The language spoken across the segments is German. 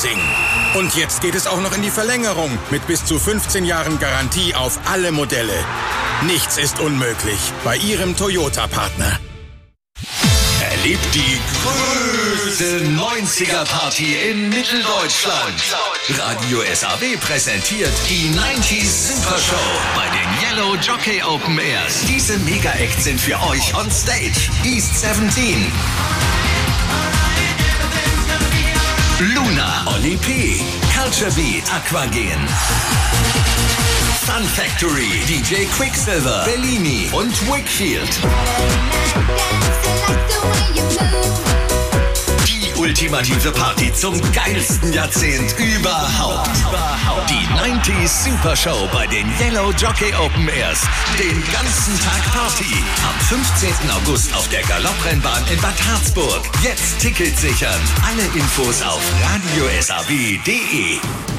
Racing. Und jetzt geht es auch noch in die Verlängerung mit bis zu 15 Jahren Garantie auf alle Modelle. Nichts ist unmöglich bei Ihrem Toyota-Partner. Erlebt die größte 90er-Party in Mitteldeutschland. Radio SAW präsentiert die 90s Super Show bei den Yellow Jockey Open Airs. Diese Mega-Acts sind für euch on stage. East 17, Luna, Oli P, Culture Beat, Aquagen, Fun Factory, DJ Quicksilver, Bellini und Wakefield. Die ultimative Party zum geilsten Jahrzehnt überhaupt. Die 90s Super Show bei den Yellow Jockey Open Airs. Den ganzen Tag Party. Am 15. August auf der Galopprennbahn in Bad Harzburg. Jetzt Tickets sichern. Alle Infos auf radiosaw.de.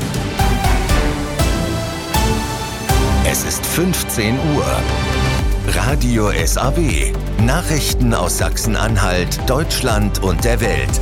Es ist 15 Uhr. Radio SAW. Nachrichten aus Sachsen-Anhalt, Deutschland und der Welt.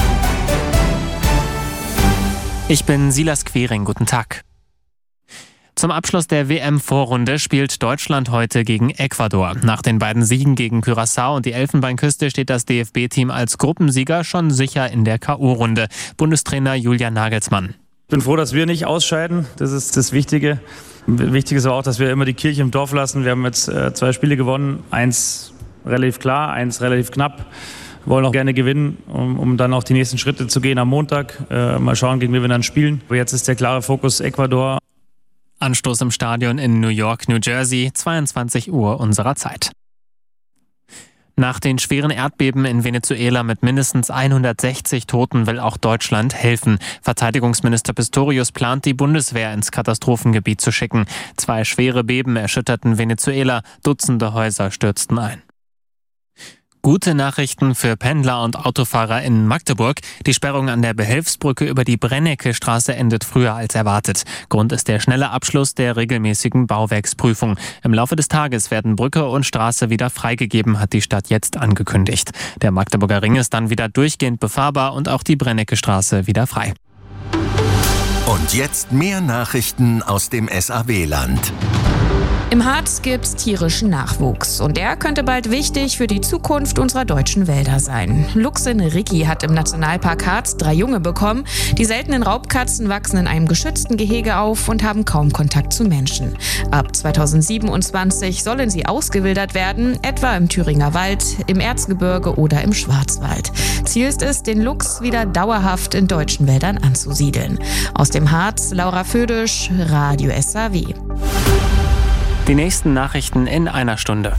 Ich bin Silas Quering, guten Tag. Zum Abschluss der WM-Vorrunde spielt Deutschland heute gegen Ecuador. Nach den beiden Siegen gegen Curaçao und die Elfenbeinküste steht das DFB-Team als Gruppensieger schon sicher in der K.O.-Runde. Bundestrainer Julian Nagelsmann. Ich bin froh, dass wir nicht ausscheiden. Das ist das Wichtige. Wichtig ist aber auch, dass wir immer die Kirche im Dorf lassen. Wir haben jetzt 2 Spiele gewonnen. 1 relativ klar, 1 relativ knapp. Wir wollen auch gerne gewinnen, um dann auch die nächsten Schritte zu gehen am Montag. Mal schauen, gegen wen wir dann spielen. Aber jetzt ist der klare Fokus Ecuador. Anstoß im Stadion in New York, New Jersey, 22 Uhr unserer Zeit. Nach den schweren Erdbeben in Venezuela mit mindestens 160 Toten will auch Deutschland helfen. Verteidigungsminister Pistorius plant, die Bundeswehr ins Katastrophengebiet zu schicken. 2 schwere Beben erschütterten Venezuela, Dutzende Häuser stürzten ein. Gute Nachrichten für Pendler und Autofahrer in Magdeburg. Die Sperrung an der Behelfsbrücke über die Brennecke-Straße endet früher als erwartet. Grund ist der schnelle Abschluss der regelmäßigen Bauwerksprüfung. Im Laufe des Tages werden Brücke und Straße wieder freigegeben, hat die Stadt jetzt angekündigt. Der Magdeburger Ring ist dann wieder durchgehend befahrbar und auch die Brennecke-Straße wieder frei. Und jetzt mehr Nachrichten aus dem SAW-Land. Im Harz gibt's tierischen Nachwuchs und der könnte bald wichtig für die Zukunft unserer deutschen Wälder sein. Luchsin Ricky hat im Nationalpark Harz 3 Junge bekommen. Die seltenen Raubkatzen wachsen in einem geschützten Gehege auf und haben kaum Kontakt zu Menschen. Ab 2027 sollen sie ausgewildert werden, etwa im Thüringer Wald, im Erzgebirge oder im Schwarzwald. Ziel ist es, den Luchs wieder dauerhaft in deutschen Wäldern anzusiedeln. Aus dem Harz, Laura Födisch, Radio SAW. Die nächsten Nachrichten in einer Stunde.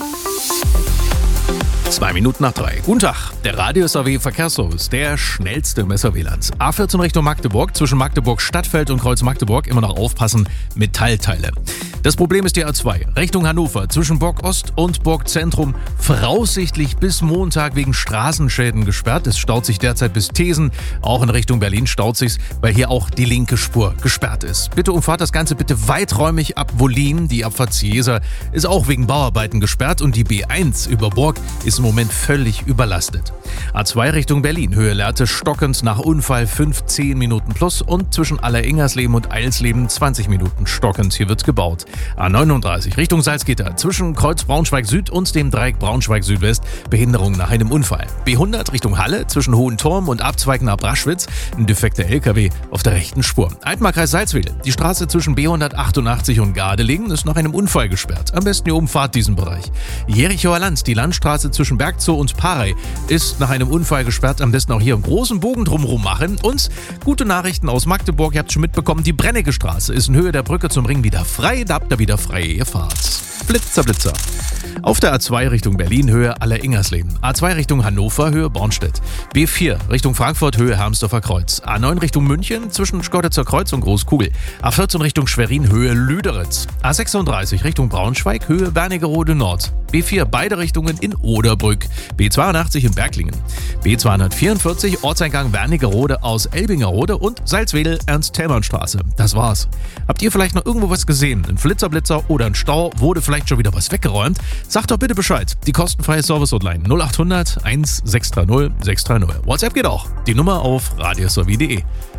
2 Minuten nach 3. Guten Tag, der Radio SAW Verkehrsservice, der schnellste im SAW-Land. A14 Richtung Magdeburg, zwischen Magdeburg Stadtfeld und Kreuz Magdeburg, immer noch aufpassen, Metallteile. Das Problem ist die A2, Richtung Hannover, zwischen Burg Ost und Burg Zentrum, voraussichtlich bis Montag wegen Straßenschäden gesperrt. Es staut sich derzeit bis Thesen, auch in Richtung Berlin staut sich's, weil hier auch die linke Spur gesperrt ist. Bitte umfahrt das Ganze bitte weiträumig ab Wollin, die Abfahrt Jeser ist auch wegen Bauarbeiten gesperrt und die B1 über Burg ist im Moment völlig überlastet. A2 Richtung Berlin, Höhe Lehrte stockend nach Unfall 15 Minuten plus und zwischen Alleringersleben und Eilsleben 20 Minuten stockend. Hier wird gebaut. A39 Richtung Salzgitter, zwischen Kreuz Braunschweig Süd und dem Dreieck Braunschweig Südwest, Behinderung nach einem Unfall. B100 Richtung Halle, zwischen Hohenturm und Abzweig nach Braschwitz, ein defekter LKW auf der rechten Spur. Altmarkreis Salzwedel, die Straße zwischen B188 und Gardelegen ist nach einem Unfall gesperrt. Am besten ihr umfahrt diesen Bereich. Jerichoer Land, die Landstraße zwischen Bergzow und Parey ist nach einem Unfall gesperrt. Am besten auch hier einen großen Bogen drumherum machen. Und gute Nachrichten aus Magdeburg, ihr habt schon mitbekommen, die Brennecke Straße ist in Höhe der Brücke zum Ring wieder frei. Da habt ihr wieder freie ihr Fahrt. Blitzer, Blitzer. Auf der A2 Richtung Berlin, Höhe Alleringersleben. A2 Richtung Hannover, Höhe Bornstedt. B4 Richtung Frankfurt, Höhe Hermsdorfer Kreuz. A9 Richtung München, zwischen Schkoditzer Kreuz und Großkugel. A14 Richtung Schwerin, Höhe Lüderitz. A36 Richtung Braunschweig, Höhe Wernigerode Nord. B4 beide Richtungen in Oderbrück. B82 in Berglingen. B244 Ortseingang Wernigerode aus Elbingerode und Salzwedel Ernst-Thälmann-Straße. Das war's. Habt ihr vielleicht noch irgendwo was gesehen? Ein Flitzer-Blitzer oder ein Stau? Wurde vielleicht schon wieder was weggeräumt? Sagt doch bitte Bescheid. Die kostenfreie Service-Hotline 0800 1630 630. WhatsApp geht auch. Die Nummer auf radiosaw.de.